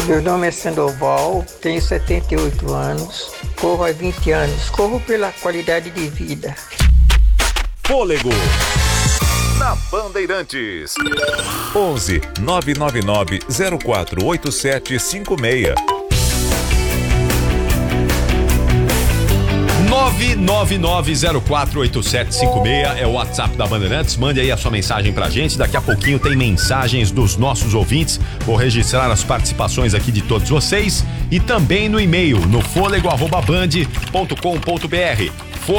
Meu nome é Sandoval, tenho 78 anos, corro há 20 anos, corro pela qualidade de vida. Fôlego na Bandeirantes. 11 999 048756. 999048756 é o WhatsApp da Bandeirantes. Mande aí a sua mensagem pra gente. Daqui a pouquinho tem mensagens dos nossos ouvintes. Vou registrar as participações aqui de todos vocês e também no e-mail no fôlego@band.com.br.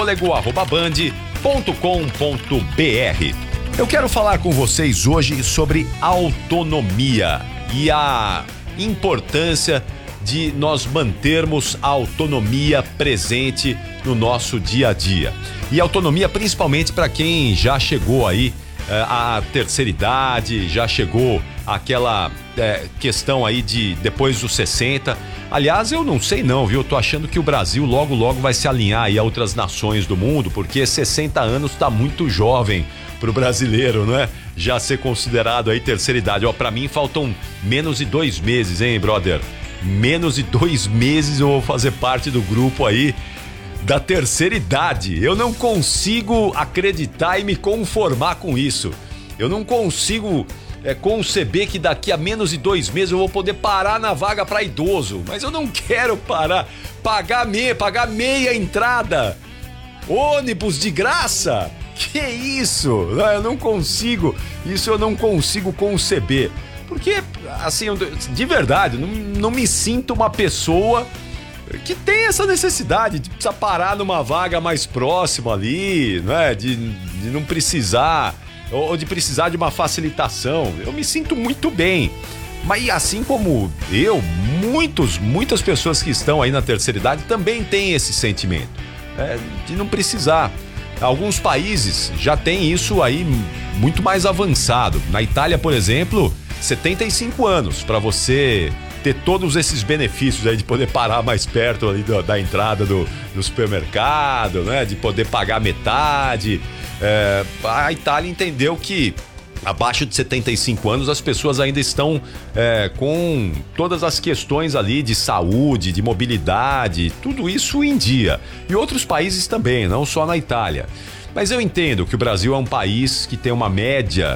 fôlego@band.com.br. Eu quero falar com vocês hoje sobre autonomia e a importância de nós mantermos a autonomia presente no nosso dia a dia. E autonomia principalmente para quem já chegou aí à terceira idade, já chegou àquela questão aí de depois dos 60. Aliás, eu não sei não, viu? Eu tô achando que o Brasil logo vai se alinhar aí a outras nações do mundo, porque 60 anos tá muito jovem pro brasileiro, não é? Já ser considerado aí terceira idade. Ó, pra mim faltam menos de 2 meses, hein, brother? Menos de 2 meses eu vou fazer parte do grupo aí da terceira idade. Eu não consigo acreditar e me conformar com isso. Eu não consigo conceber que daqui a menos de 2 meses eu vou poder parar na vaga para idoso. Mas eu não quero parar, pagar meia entrada. Ônibus de graça? Que isso? Eu não consigo. Isso eu não consigo conceber. Porque, assim, de verdade, não me sinto uma pessoa que tem essa necessidade de precisar parar numa vaga mais próxima ali, né? De não precisar, ou de precisar de uma facilitação. Eu me sinto muito bem. Mas assim como eu, muitas pessoas que estão aí na terceira idade também têm esse sentimento, de não precisar. Alguns países já têm isso aí muito mais avançado. Na Itália, por exemplo, 75 anos para você ter todos esses benefícios aí de poder parar mais perto ali da entrada do supermercado, né? De poder pagar metade. A Itália entendeu que abaixo de 75 anos as pessoas ainda estão com todas as questões ali de saúde, de mobilidade, tudo isso em dia. E outros países também, não só na Itália. Mas eu entendo que o Brasil é um país que tem uma média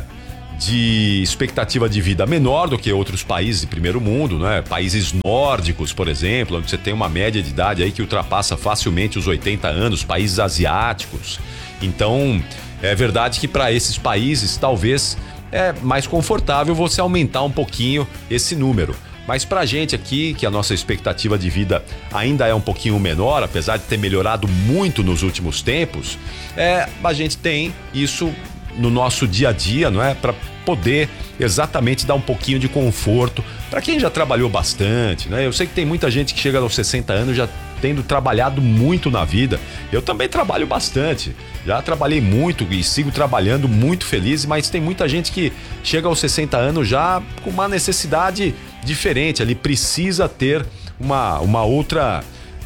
de expectativa de vida menor do que outros países de primeiro mundo, né? Países nórdicos, por exemplo, onde você tem uma média de idade aí que ultrapassa facilmente os 80 anos, países asiáticos. Então, é verdade que para esses países talvez é mais confortável você aumentar um pouquinho esse número. Mas pra gente aqui, que a nossa expectativa de vida ainda é um pouquinho menor, apesar de ter melhorado muito nos últimos tempos, a gente tem isso no nosso dia a dia, não é? Para poder exatamente dar um pouquinho de conforto para quem já trabalhou bastante, né? Eu sei que tem muita gente que chega aos 60 anos já tendo trabalhado muito na vida. Eu também trabalho bastante, já trabalhei muito e sigo trabalhando muito feliz, mas tem muita gente que chega aos 60 anos já com uma necessidade diferente, ele precisa ter uma outra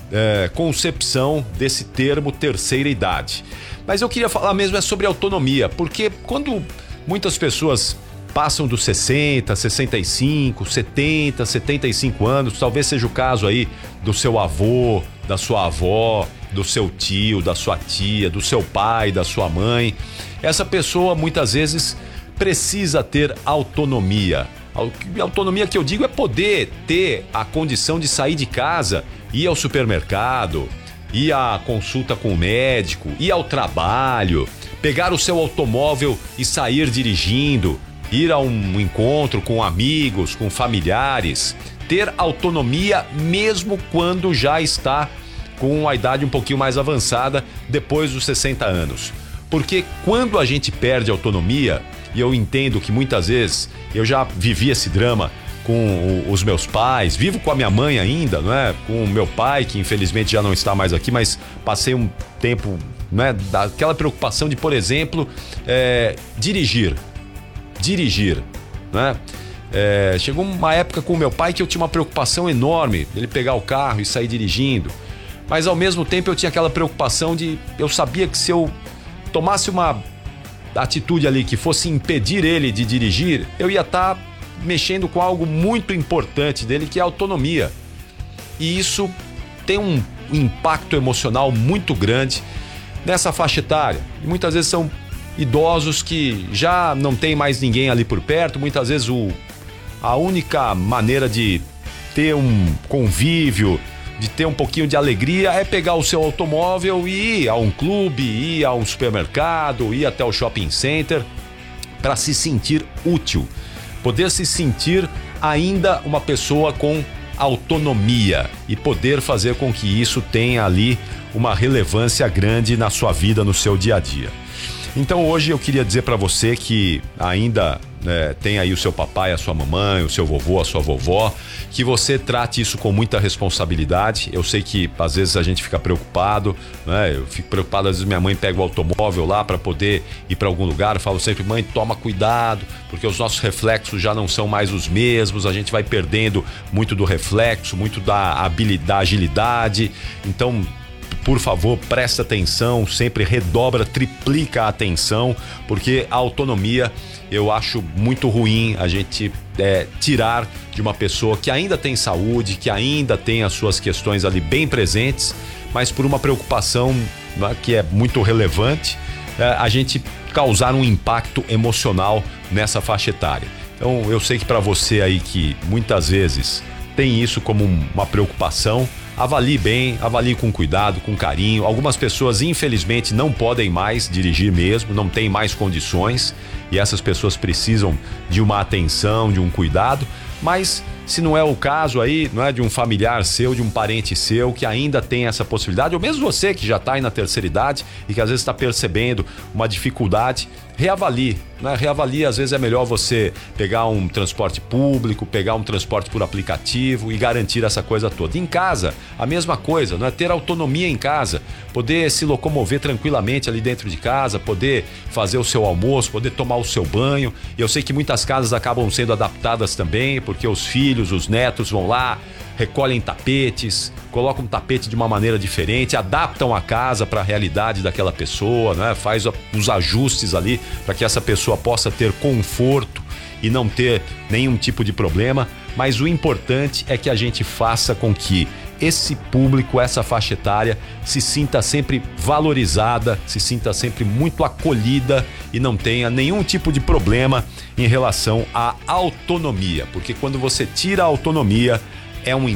concepção desse termo terceira idade. Mas eu queria falar mesmo sobre autonomia, porque quando muitas pessoas passam dos 60, 65, 70, 75 anos, talvez seja o caso aí do seu avô, da sua avó, do seu tio, da sua tia, do seu pai, da sua mãe, essa pessoa muitas vezes precisa ter autonomia. A autonomia que eu digo é poder ter a condição de sair de casa, ir ao supermercado, ir à consulta com o médico, ir ao trabalho, pegar o seu automóvel e sair dirigindo, ir a um encontro com amigos, com familiares, ter autonomia mesmo quando já está com a idade um pouquinho mais avançada, depois dos 60 anos. Porque quando a gente perde autonomia, e eu entendo que muitas vezes eu já vivi esse drama com os meus pais, vivo com a minha mãe ainda, não é? Com o meu pai, que infelizmente já não está mais aqui, mas passei um tempo, né, daquela preocupação de, por exemplo, dirigir, né? Chegou uma época com o meu pai que eu tinha uma preocupação enorme dele pegar o carro e sair dirigindo, mas ao mesmo tempo eu tinha aquela preocupação de, eu sabia que se eu tomasse uma atitude ali que fosse impedir ele de dirigir, eu ia estar mexendo com algo muito importante dele, que é a autonomia. E isso tem um impacto emocional muito grande nessa faixa etária. E muitas vezes são idosos que já não tem mais ninguém ali por perto. Muitas vezes a única maneira de ter um convívio, de ter um pouquinho de alegria, é pegar o seu automóvel e ir a um clube, ir a um supermercado, ir até o shopping center, para se sentir útil, poder se sentir ainda uma pessoa com autonomia e poder fazer com que isso tenha ali uma relevância grande na sua vida, no seu dia a dia. Então hoje eu queria dizer para você que ainda tem aí o seu papai, a sua mamãe, o seu vovô, a sua vovó, que você trate isso com muita responsabilidade. Eu sei que às vezes a gente fica preocupado, né? Eu fico preocupado, às vezes minha mãe pega o automóvel lá para poder ir para algum lugar. Eu falo sempre, mãe, toma cuidado, porque os nossos reflexos já não são mais os mesmos, a gente vai perdendo muito do reflexo, muito da agilidade. Então, por favor, presta atenção, sempre redobra, triplica a atenção, porque a autonomia eu acho muito ruim a gente tirar de uma pessoa que ainda tem saúde, que ainda tem as suas questões ali bem presentes, mas por uma preocupação, né, que é muito relevante, a gente causar um impacto emocional nessa faixa etária. Então eu sei que para você aí que muitas vezes tem isso como uma preocupação, avalie bem, avalie com cuidado, com carinho. Algumas pessoas, infelizmente, não podem mais dirigir mesmo, não têm mais condições, e essas pessoas precisam de uma atenção, de um cuidado, mas se não é o caso aí, não é de um familiar seu, de um parente seu que ainda tem essa possibilidade, ou mesmo você que já está aí na terceira idade e que às vezes está percebendo uma dificuldade, reavalie, né? Reavalie, às vezes é melhor você pegar um transporte público, pegar um transporte por aplicativo e garantir essa coisa toda. Em casa, a mesma coisa, não é? Ter autonomia em casa, poder se locomover tranquilamente ali dentro de casa, poder fazer o seu almoço, poder tomar o seu banho. E eu sei que muitas casas acabam sendo adaptadas também, porque os filhos, os netos vão lá, recolhem tapetes, colocam um tapete de uma maneira diferente, adaptam a casa para a realidade daquela pessoa, né? Faz os ajustes ali para que essa pessoa possa ter conforto e não ter nenhum tipo de problema, mas o importante é que a gente faça com que esse público, essa faixa etária, se sinta sempre valorizada, se sinta sempre muito acolhida e não tenha nenhum tipo de problema em relação à autonomia, porque quando você tira a autonomia, é um